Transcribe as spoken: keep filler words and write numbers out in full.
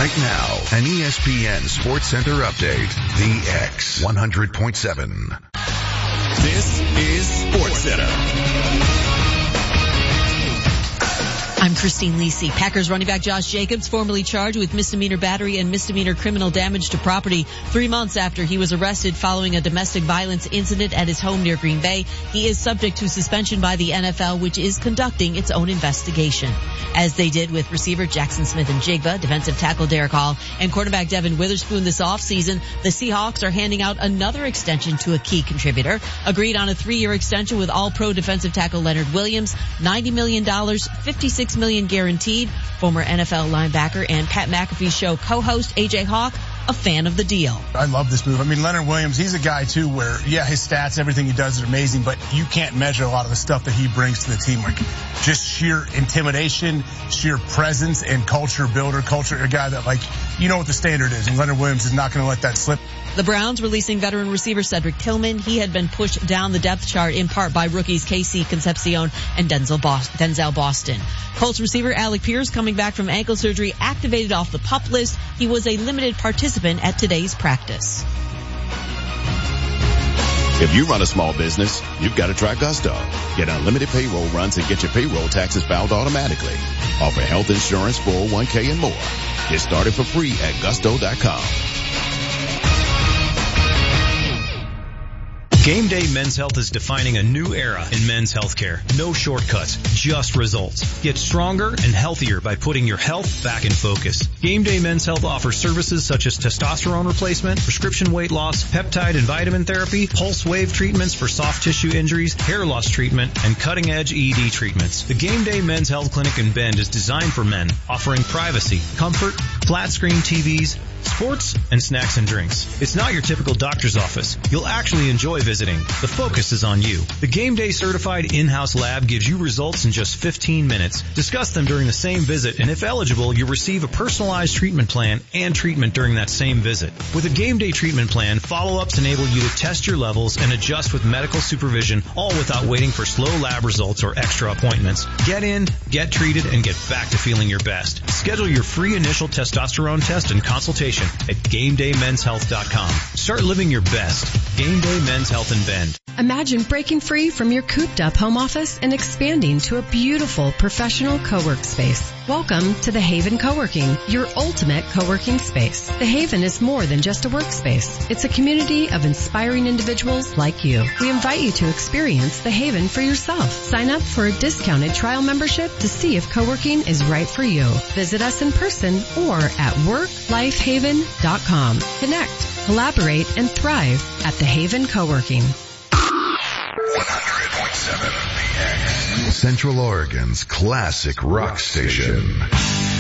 Right now, an E S P N Sports Center update. The X one hundred point seven. This is Sports Center. I'm Christine Lisi. Packers running back Josh Jacobs, formally charged with misdemeanor battery and misdemeanor criminal damage to property three months after he was arrested following a domestic violence incident at his home near Green Bay. He is subject to suspension by the N F L, which is conducting its own investigation. As they did with receiver Jackson Smith-Njigba, defensive tackle Derek Hall, and quarterback Devin Witherspoon this offseason, the Seahawks are handing out another extension to a key contributor. Agreed on a three-year extension with all-pro defensive tackle Leonard Williams, ninety million dollars, fifty-six million dollars guaranteed. Former N F L linebacker and Pat McAfee show co-host A J Hawk, a fan of the deal. I love this move. I mean, Leonard Williams, he's a guy too where, yeah, his stats, everything he does is amazing, but you can't measure a lot of the stuff that he brings to the team. Like just sheer intimidation, sheer presence, and culture builder, culture, a guy that, like, you know what the standard is, and Leonard Williams is not going to let that slip. The Browns releasing veteran receiver Cedric Tillman. He had been pushed down the depth chart in part by rookies K C Concepcion and Denzel Boston. Denzel Boston. Colts receiver Alec Pierce, coming back from ankle surgery, activated off the PUP list. He was a limited participant at today's practice. If you run a small business, you've got to try Gusto. Get unlimited payroll runs and get your payroll taxes filed automatically. Offer health insurance, four oh one k, and more. Get started for free at gusto dot com. Game Day Men's Health is defining a new era in men's healthcare. No shortcuts, just results. Get stronger and healthier by putting your health back in focus. Game Day Men's Health offers services such as testosterone replacement, prescription weight loss, peptide and vitamin therapy, pulse wave treatments for soft tissue injuries, hair loss treatment, and cutting-edge E D treatments. The Game Day Men's Health Clinic in Bend is designed for men, offering privacy, comfort, flat-screen T Vs, sports, and snacks and drinks. It's not your typical doctor's office. You'll actually enjoy visiting. The focus is on you. The Game Day certified in-house lab gives you results in just fifteen minutes. Discuss them during the same visit, and if eligible, you'll receive a personalized treatment plan and treatment during that same visit. With a Game Day treatment plan, follow-ups enable you to test your levels and adjust with medical supervision, all without waiting for slow lab results or extra appointments. Get in, get treated, and get back to feeling your best. Schedule your free initial testosterone test and consultation at game day men's health dot com. Start living your best. Game Day Men's Health in Bend. Imagine breaking free from your cooped-up home office and expanding to a beautiful professional co-work space. Welcome to The Haven Co-working, your ultimate co-working space. The Haven is more than just a workspace. It's a community of inspiring individuals like you. We invite you to experience The Haven for yourself. Sign up for a discounted trial membership to see if co-working is right for you. Visit us in person or at work life haven dot com. Connect, collaborate, and thrive at The Haven Co-working. one hundred point seven The X. Central Oregon's classic rock station.